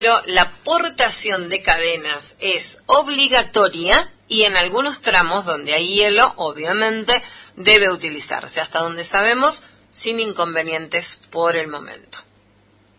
Pero la portación de cadenas es obligatoria y en algunos tramos donde hay hielo, obviamente, debe utilizarse, hasta donde sabemos, sin inconvenientes por el momento.